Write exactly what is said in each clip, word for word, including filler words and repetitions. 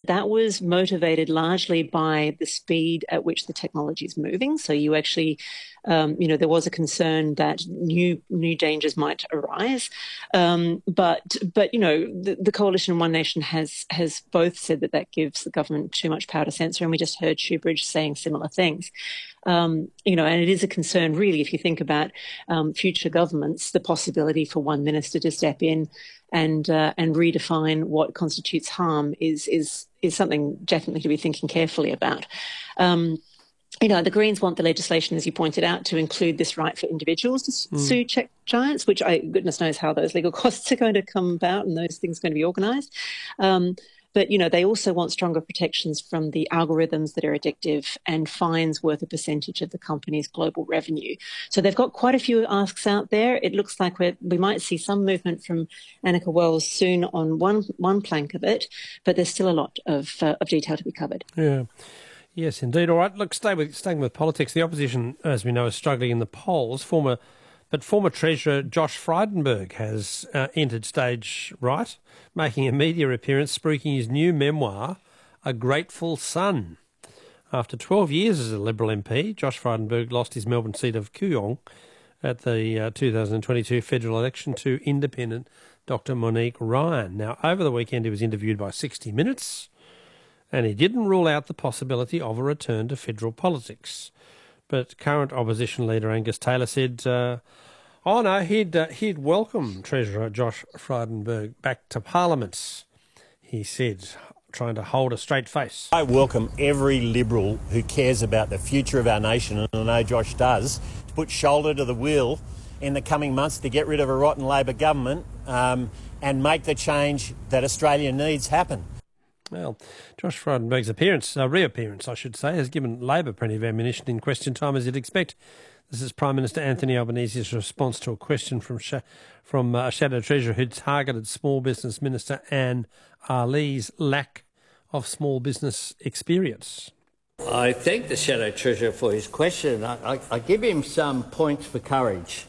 that was motivated largely by the speed at which the technology is moving. So you actually, um, you know, there was a concern that new new dangers might arise. Um, but, but you know, the, the Coalition One Nation has has both said that that gives the government too much power to censor, and we just heard Shoebridge saying similar things. Um, you know, and it is a concern, really, if you think about um, future governments, the possibility for one minister to step in and uh, and redefine what constitutes harm is is is something definitely to be thinking carefully about. Um, you know, the Greens want the legislation, as you pointed out, to include this right for individuals to mm. sue tech giants, which I goodness knows how those legal costs are going to come about and those things are going to be organised. Um, But, you know, they also want stronger protections from the algorithms that are addictive and fines worth a percentage of the company's global revenue. So they've got quite a few asks out there. It looks like we're, we might see some movement from Annika Wells soon on one one plank of it, but there's still a lot of, uh, of detail to be covered. Yeah. Yes, indeed. All right, look, stay with, staying with politics. The opposition, as we know, is struggling in the polls. Former But former Treasurer Josh Frydenberg has uh, entered stage right, making a media appearance, spruiking his new memoir, A Grateful Son. After twelve years as a Liberal M P, Josh Frydenberg lost his Melbourne seat of Kooyong at the uh, two thousand twenty-two federal election to independent Doctor Monique Ryan. Now, over the weekend he was interviewed by sixty minutes, and he didn't rule out the possibility of a return to federal politics. But current opposition leader Angus Taylor said, uh, oh no, he'd, uh, he'd welcome Treasurer Josh Frydenberg back to Parliament, he said, trying to hold a straight face. I welcome every Liberal who cares about the future of our nation, and I know Josh does, to put shoulder to the wheel in the coming months to get rid of a rotten Labor government um, and make the change that Australia needs happen. Well, Josh Frydenberg's appearance, uh, reappearance, I should say, has given Labor plenty of ammunition in question time, as you'd expect. This is Prime Minister Anthony Albanese's response to a question from sh- from uh, a Shadow Treasurer who targeted Small Business Minister Anne Arlee's lack of small business experience. I thank the Shadow Treasurer for his question. I, I, I give him some points for courage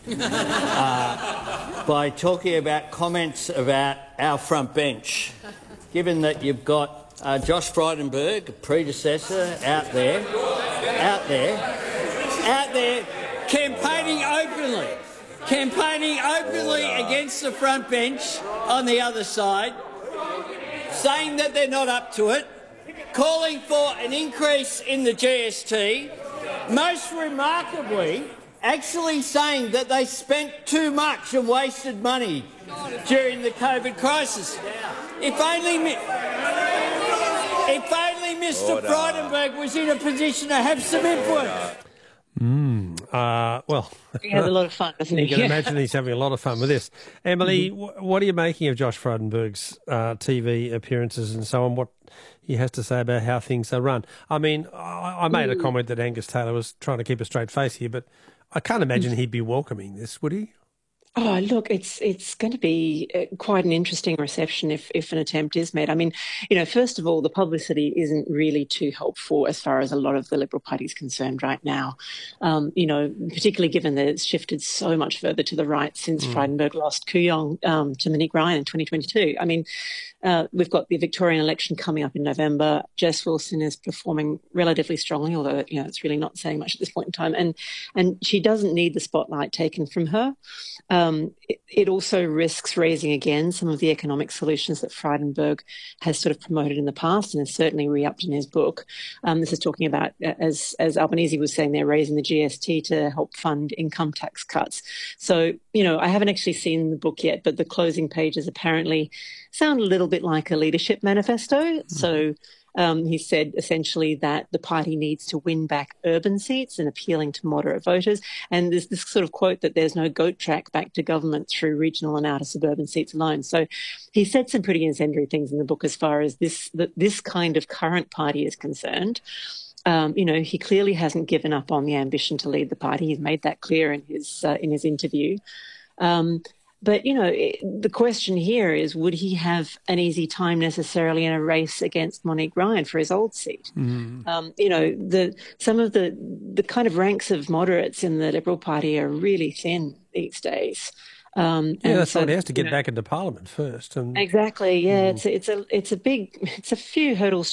uh, by talking about comments about our front bench. Given that you've got uh, Josh Frydenberg, a predecessor, out there, out there, out there, campaigning openly, campaigning openly against the front bench on the other side, saying that they're not up to it, calling for an increase in the G S T, most remarkably, actually saying that they spent too much and wasted money during the COVID crisis. If only, if only Mister Order. Frydenberg was in a position to have some input. Mm, uh, well, he has a lot of fun, doesn't he? You can imagine he's having a lot of fun with this. Emily, mm-hmm. w- what are you making of Josh Frydenberg's uh, T V appearances and so on? What he has to say about how things are run? I mean, I, I made mm. a comment that Angus Taylor was trying to keep a straight face here, but I can't imagine he'd be welcoming this, would he? Oh, look, it's it's going to be quite an interesting reception if, if an attempt is made. I mean, you know, first of all, the publicity isn't really too helpful as far as a lot of the Liberal Party is concerned right now. Um, you know, particularly given that it's shifted so much further to the right since mm. Frydenberg lost Kooyong um, to Monique Ryan in twenty twenty-two. I mean, uh, we've got the Victorian election coming up in November. Jess Wilson is performing relatively strongly, although, you know, it's really not saying much at this point in time. And, and she doesn't need the spotlight taken from her. Um, it, it also risks raising again some of the economic solutions that Frydenberg has sort of promoted in the past and has certainly re-upped in his book. Um, this is talking about, as, as Albanese was saying, they're raising the G S T to help fund income tax cuts. So, you know, I haven't actually seen the book yet, but the closing pages apparently sound a little bit like a leadership manifesto. Mm-hmm. So Um, he said essentially that the party needs to win back urban seats and appealing to moderate voters. And there's this sort of quote that there's no goat track back to government through regional and outer suburban seats alone. So he said some pretty incendiary things in the book as far as this the, this kind of current party is concerned. Um, you know, he clearly hasn't given up on the ambition to lead the party. He's made that clear in his uh, in his interview. Um, But, you know, it, the question here is, would he have an easy time necessarily in a race against Monique Ryan for his old seat? Mm. Um, you know, the some of the, the kind of ranks of moderates in the Liberal Party are really thin these days. Um, yeah, that's so, right. He has to get you know, back into Parliament first. And... Exactly. Yeah, mm. it's it's a it's a big it's a few hurdles